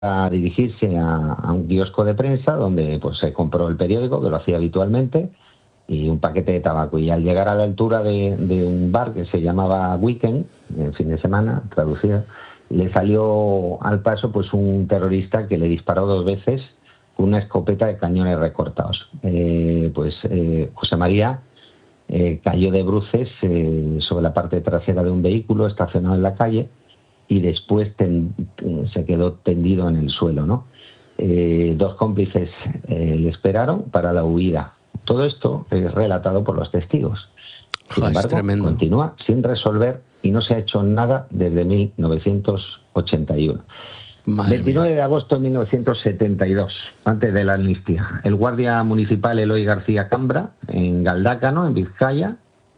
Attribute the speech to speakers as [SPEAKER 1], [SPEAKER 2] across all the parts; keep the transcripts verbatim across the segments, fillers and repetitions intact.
[SPEAKER 1] a dirigirse a, a un kiosco de prensa donde pues se compró el periódico, que lo hacía habitualmente, y un paquete de tabaco. Y al llegar a la altura de, de un bar que se llamaba Weekend, el fin de semana, traducido, le salió al paso pues un terrorista que le disparó dos veces con una escopeta de cañones recortados. Eh, pues eh, José María eh, cayó de bruces eh, sobre la parte trasera de un vehículo estacionado en la calle y después ten, se quedó tendido en el suelo, ¿no? Eh, dos cómplices eh, le esperaron para la huida. Todo esto es relatado por los testigos. Sin
[SPEAKER 2] Joder,
[SPEAKER 1] embargo, continúa sin resolver y no se ha hecho nada desde mil novecientos ochenta y uno.
[SPEAKER 2] Madre
[SPEAKER 1] veintinueve
[SPEAKER 2] mía.
[SPEAKER 1] de agosto de mil novecientos setenta y dos, antes de la amnistía, el guardia municipal Eloy García Cambra, en Galdácano, en Vizcaya,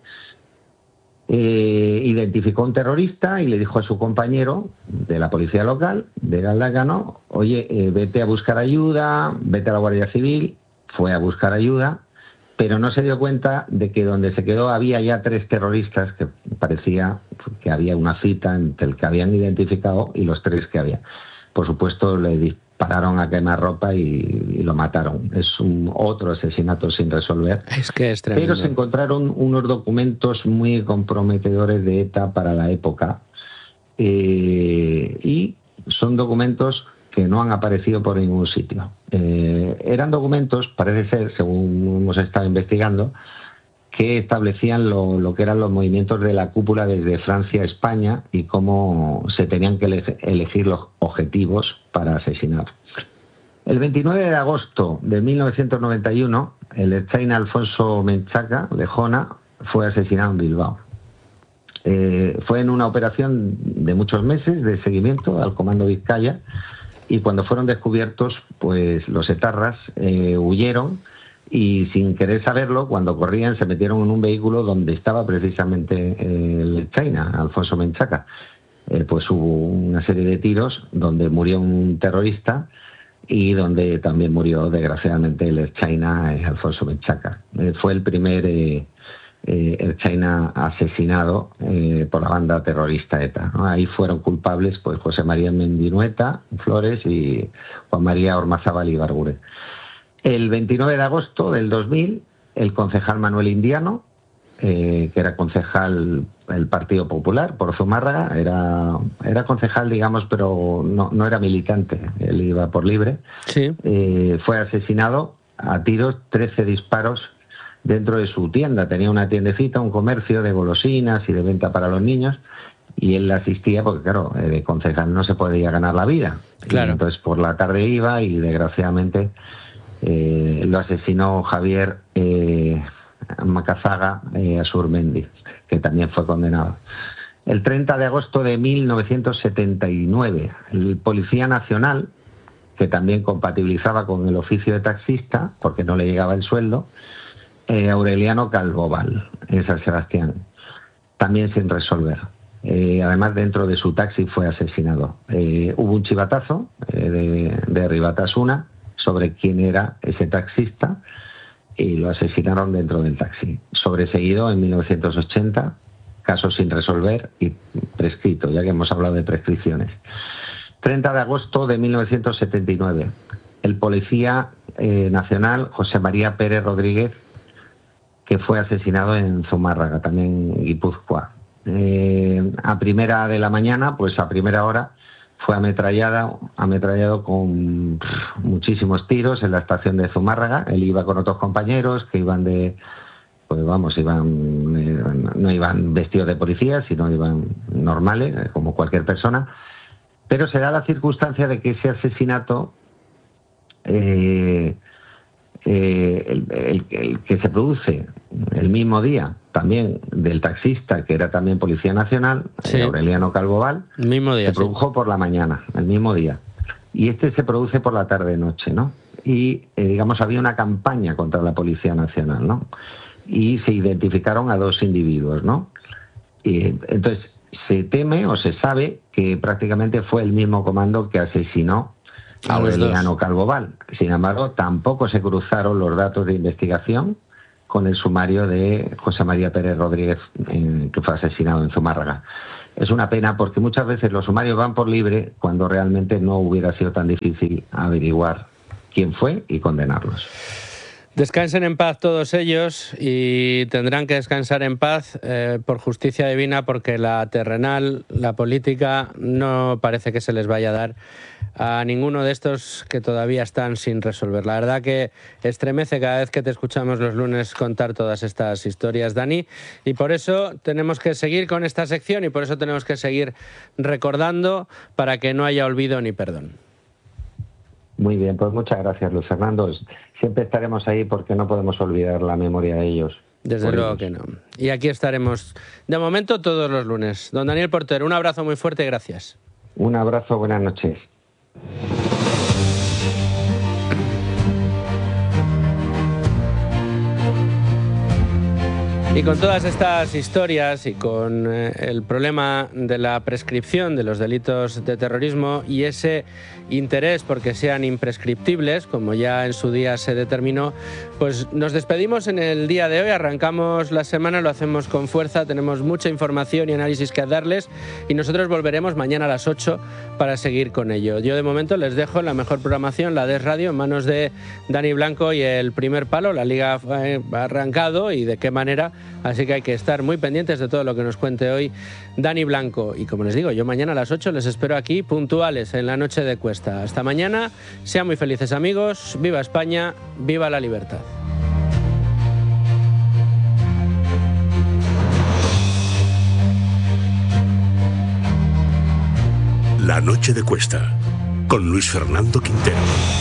[SPEAKER 1] eh, identificó a un terrorista y le dijo a su compañero de la policía local de Galdácano: oye, eh, vete a buscar ayuda, vete a la Guardia Civil. Fue a buscar ayuda, pero no se dio cuenta de que donde se quedó había ya tres terroristas, que parecía que había una cita entre el que habían identificado y los tres que había. Por supuesto, le dispararon a quemarropa y, y lo mataron. Es un otro asesinato sin resolver.
[SPEAKER 2] Es que es tremendo.
[SPEAKER 1] Pero se encontraron unos documentos muy comprometedores de ETA para la época. Eh, y son documentos que no han aparecido por ningún sitio. Eh, eran documentos, parece ser, según hemos estado investigando, que establecían lo, lo que eran los movimientos de la cúpula desde Francia a España y cómo se tenían que ele- elegir los objetivos para asesinar. El veintinueve de agosto de mil novecientos noventa y uno, el ertzaina Alfonso Menchaca Lejona fue asesinado en Bilbao. Eh, fue en una operación de muchos meses de seguimiento al Comando Vizcaya, y cuando fueron descubiertos, pues los etarras eh, huyeron y, sin querer saberlo, cuando corrían se metieron en un vehículo donde estaba precisamente eh, el ertzaina Alfonso Menchaca. Eh, pues hubo una serie de tiros donde murió un terrorista y donde también murió, desgraciadamente, el ertzaina eh, Alfonso Menchaca. Eh, fue el primer eh, eh, ertzaina asesinado eh, por la banda terrorista ETA, ¿no? Ahí fueron culpables pues José María Mendinueta Flores y Juan María Ormazábal Ibarguren. El veintinueve de agosto del dos mil, el concejal Manuel Indiano, eh, que era concejal del Partido Popular por Zumárraga, era, era concejal, digamos, pero no, no era militante, él iba por libre,
[SPEAKER 2] Sí.
[SPEAKER 1] eh, fue asesinado a tiros, trece disparos dentro de su tienda. Tenía una tiendecita, un comercio de golosinas y de venta para los niños, y él asistía porque, claro, de concejal no se podía ganar la vida.
[SPEAKER 2] Claro.
[SPEAKER 1] Y entonces por la tarde iba y, desgraciadamente, eh, lo asesinó Javier eh, Macazaga eh, Asurmendi, que también fue condenado. El treinta de agosto de mil novecientos setenta y nueve, el Policía Nacional, que también compatibilizaba con el oficio de taxista porque no le llegaba el sueldo, Eh, Aureliano Calvoval, en San Sebastián, también sin resolver. Eh, además, dentro de su taxi fue asesinado. Eh, hubo un chivatazo eh, de, de Ribatasuna sobre quién era ese taxista y lo asesinaron dentro del taxi. Sobreseguido en mil novecientos ochenta, caso sin resolver y prescrito, ya que hemos hablado de prescripciones. treinta de agosto de mil novecientos setenta y nueve, el Policía eh, Nacional José María Pérez Rodríguez, que fue asesinado en Zumárraga, también en Guipúzcoa. Eh, a primera de la mañana, pues a primera hora, fue ametrallada, ametrallado con pff, muchísimos tiros en la estación de Zumárraga. Él iba con otros compañeros que iban de, pues vamos, iban eh, no iban vestidos de policía, sino iban normales, eh, como cualquier persona. Pero se da la circunstancia de que ese asesinato eh, Eh, el, el, el que se produce el mismo día también del taxista, que era también Policía Nacional,
[SPEAKER 2] Sí.
[SPEAKER 1] eh, Aureliano Calvoval,
[SPEAKER 2] El mismo día,
[SPEAKER 1] se
[SPEAKER 2] sí.
[SPEAKER 1] produjo por la mañana, el mismo día. Y este se produce por la tarde-noche, ¿no? Y, eh, digamos, había una campaña contra la Policía Nacional, ¿no? Y se identificaron a dos individuos, ¿no? Y, entonces, se teme o se sabe que prácticamente fue el mismo comando que asesinó
[SPEAKER 2] A los
[SPEAKER 1] Aureliano
[SPEAKER 2] dos.
[SPEAKER 1] Calvoval. Sin embargo, tampoco se cruzaron los datos de investigación con el sumario de José María Pérez Rodríguez, eh, que fue asesinado en Zumárraga. es una pena porque muchas veces los sumarios van por libre cuando realmente no hubiera sido tan difícil averiguar quién fue y condenarlos.
[SPEAKER 2] Descansen en paz todos ellos y tendrán que descansar en paz eh, por justicia divina, porque la terrenal, la política, no parece que se les vaya a dar a ninguno de estos que todavía están sin resolver. La verdad que estremece cada vez que te escuchamos los lunes contar todas estas historias, Dani, y por eso tenemos que seguir con esta sección y por eso tenemos que seguir recordando para que no haya olvido ni perdón.
[SPEAKER 1] Muy bien, pues muchas gracias, Luis Fernando. Siempre estaremos ahí porque no podemos olvidar la memoria de ellos.
[SPEAKER 2] Desde luego que no. Y aquí estaremos, de momento, todos los lunes. Don Daniel Porter, un abrazo muy fuerte y gracias.
[SPEAKER 1] Un abrazo, buenas noches.
[SPEAKER 2] Y con todas estas historias y con eh, el problema de la prescripción de los delitos de terrorismo y ese interés porque sean imprescriptibles, como ya en su día se determinó, pues nos despedimos en el día de hoy, arrancamos la semana, lo hacemos con fuerza, tenemos mucha información y análisis que darles y nosotros volveremos mañana a las ocho para seguir con ello. Yo de momento les dejo la mejor programación, la de Radio, en manos de Dani Blanco y El Primer Palo. La Liga ha arrancado y de qué manera, así que hay que estar muy pendientes de todo lo que nos cuente hoy Dani Blanco. Y como les digo, yo mañana a las ocho les espero aquí puntuales en la Noche de Cuesta. Hasta mañana, sean muy felices amigos, viva España, viva la libertad.
[SPEAKER 3] La Noche de Cuesta, con Luis Fernando Quintero.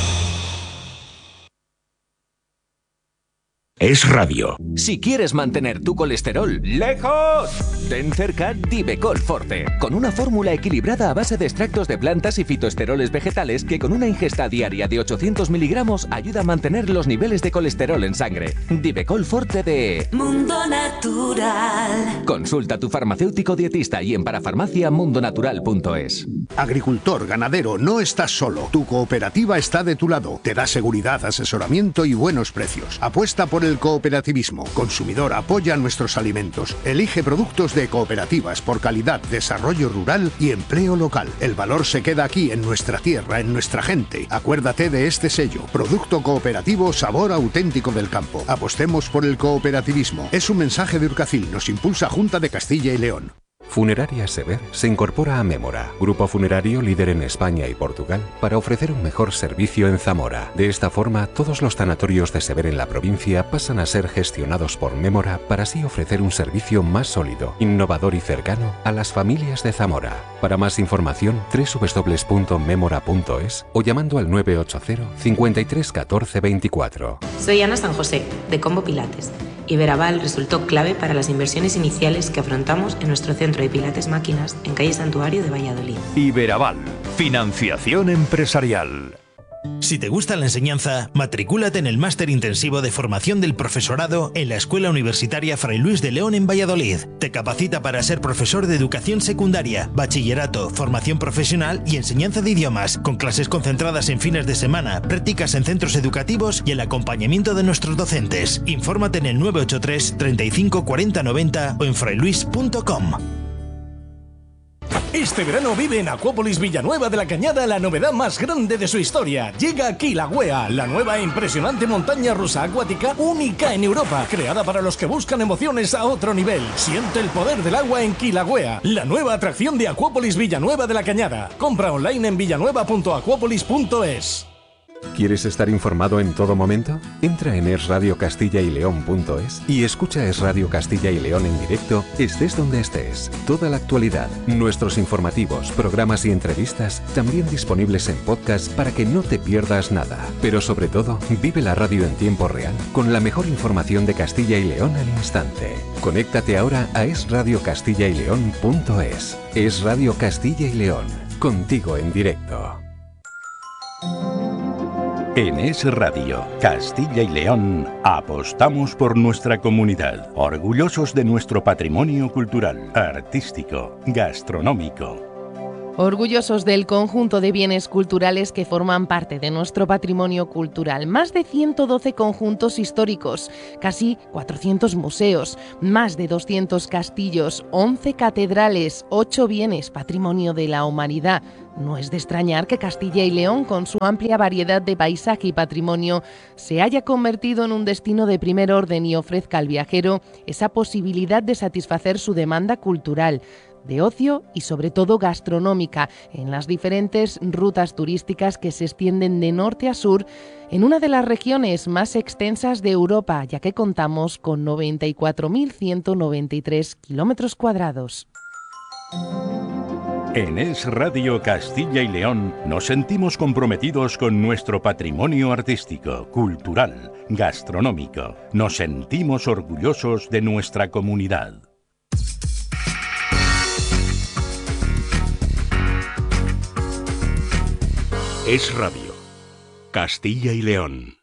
[SPEAKER 3] Es radio.
[SPEAKER 4] Si quieres mantener tu colesterol lejos, ten cerca Divecol Forte, con una fórmula equilibrada a base de extractos de plantas y fitoesteroles vegetales que con una ingesta diaria de ochocientos miligramos ayuda a mantener los niveles de colesterol en sangre. Divecol Forte de
[SPEAKER 5] Mundo Natural.
[SPEAKER 4] Consulta a tu farmacéutico dietista y en parafarmacia mundonatural punto es.
[SPEAKER 6] Agricultor, ganadero, no estás solo. Tu cooperativa está de tu lado. Te da seguridad, asesoramiento y buenos precios. Apuesta por el cooperativismo. Consumidor, apoya nuestros alimentos. Elige productos de cooperativas por calidad, desarrollo rural y empleo local. El valor se queda aquí, en nuestra tierra, en nuestra gente. Acuérdate de este sello. Producto cooperativo, sabor auténtico del campo. Apostemos por el cooperativismo. Es un mensaje de Urcacil. Nos impulsa Junta de Castilla y León.
[SPEAKER 7] Funeraria Sever se incorpora a Mémora, grupo funerario líder en España y Portugal, para ofrecer un mejor servicio en Zamora. De esta forma, todos los tanatorios de Sever en la provincia pasan a ser gestionados por Mémora para así ofrecer un servicio más sólido, innovador y cercano a las familias de Zamora. Para más información, doble u doble u doble u punto mémora punto es o llamando al nueve ocho cero, cincuenta y tres, catorce, veinticuatro.
[SPEAKER 8] Soy Ana San José, de Combo Pilates. Iberaval resultó clave para las inversiones iniciales que afrontamos en nuestro centro de Pilates Máquinas en calle Santuario de Valladolid.
[SPEAKER 9] Iberaval, financiación empresarial. Si te gusta la enseñanza, matricúlate en el máster intensivo de formación del profesorado en la Escuela Universitaria Fray Luis de León en Valladolid. Te capacita para ser profesor de educación secundaria, bachillerato, formación profesional y enseñanza de idiomas, con clases concentradas en fines de semana, prácticas en centros educativos y el acompañamiento de nuestros docentes. Infórmate en el nueve ocho tres, treinta y cinco, cuarenta, noventa o en frailuis punto com.
[SPEAKER 10] Este verano vive en Acuópolis Villanueva de la Cañada la novedad más grande de su historia. Llega Kilauea, la nueva e impresionante montaña rusa acuática única en Europa, creada para los que buscan emociones a otro nivel. Siente el poder del agua en Kilauea, la nueva atracción de Acuópolis Villanueva de la Cañada. Compra online en villanueva punto acuópolis punto es.
[SPEAKER 7] ¿Quieres estar informado en todo momento? Entra en es radio castilla y león punto es y escucha Es Radio Castilla y León en directo, estés donde estés. Toda la actualidad, nuestros informativos, programas y entrevistas, también disponibles en podcast para que no te pierdas nada. Pero sobre todo, vive la radio en tiempo real, con la mejor información de Castilla y León al instante. Conéctate ahora a es radio castilla y león punto es. Es Radio Castilla y León, contigo en directo.
[SPEAKER 3] En Es Radio Castilla y León apostamos por nuestra comunidad, orgullosos de nuestro patrimonio cultural, artístico, gastronómico.
[SPEAKER 11] Orgullosos del conjunto de bienes culturales que forman parte de nuestro patrimonio cultural. Más de ciento doce conjuntos históricos, casi cuatrocientos museos, más de doscientos castillos, once catedrales, ocho bienes patrimonio de la humanidad. No es de extrañar que Castilla y León, con su amplia variedad de paisaje y patrimonio, se haya convertido en un destino de primer orden y ofrezca al viajero esa posibilidad de satisfacer su demanda cultural, de ocio y sobre todo gastronómica en las diferentes rutas turísticas que se extienden de norte a sur en una de las regiones más extensas de Europa, ya que contamos con noventa y cuatro mil ciento noventa y tres kilómetros cuadrados.
[SPEAKER 3] En Es Radio Castilla y León nos sentimos comprometidos con nuestro patrimonio artístico, cultural, gastronómico. Nos sentimos orgullosos de nuestra comunidad. Es Radio Castilla y León.